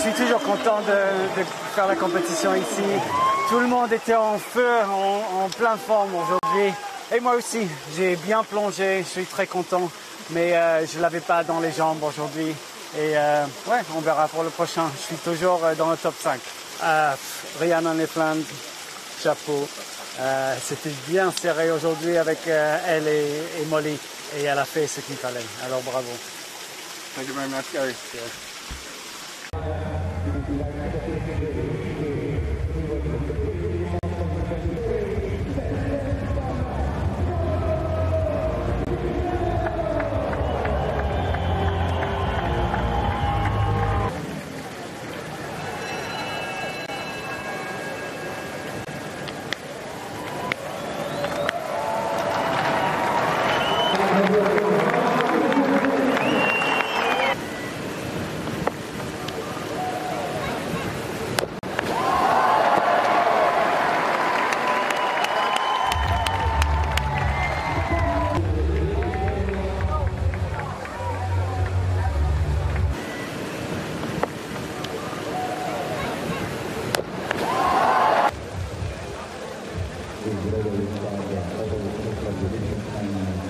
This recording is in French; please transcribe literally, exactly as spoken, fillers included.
suis toujours content de, de faire la compétition ici. Tout le monde était en feu, en, en pleine forme aujourd'hui. Et moi aussi, j'ai bien plongé, je suis très content. Mais euh, je ne l'avais pas dans les jambes aujourd'hui. Et euh, ouais, on verra pour le prochain. Je suis toujours dans le top cinq. Euh, Rhiannon Efland, chapeau. Euh, C'était bien serré aujourd'hui avec euh, elle et, et Molly. Et elle a fait ce qu'il fallait. Alors bravo. Thank you very much, Gary. Yeah. Is